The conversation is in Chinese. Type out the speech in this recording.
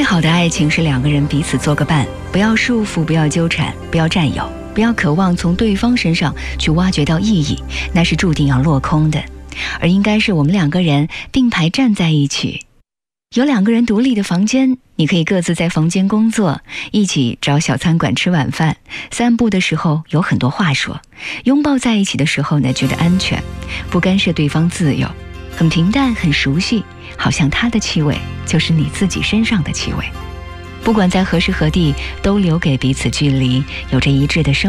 好的爱情是两个人彼此做个伴，不要束缚，不要纠缠，不要占有，不要渴望从对方身上去挖掘到意义，那是注定要落空的。而应该是我们两个人并排站在一起，有两个人独立的房间，你可以各自在房间工作，一起找小餐馆吃晚饭，散步的时候有很多话说，拥抱在一起的时候呢，觉得安全，不干涉对方自由，很平淡，很熟悉，好像他的气味就是你自己身上的气味。不管在何时何地，都留给彼此距离，有着一致的生